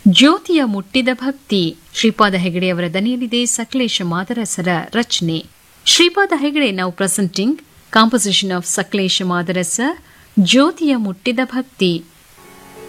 ಜ್ಯೋತಿಯ ಮುಟ್ಟಿದ ಭಕ್ತಿ ಶ್ರೀಪಾದ ಹೆಗಡೆಯವರ ದನಿಯಲ್ಲಿದೆ. ಸಕಲೇಶ ಮಾದರಸರ ರಚನೆ. ಶ್ರೀಪಾದ ಹೆಗಡೆ ನಾವು ಪ್ರೆಸೆಂಟಿಂಗ್ ಕಾಂಪೋಸಿಷನ್ ಆಫ್ ಸಕಲೇಶ ಮಾದರಸ ಜ್ಯೋತಿಯ ಮುಟ್ಟಿದ ಭಕ್ತಿ.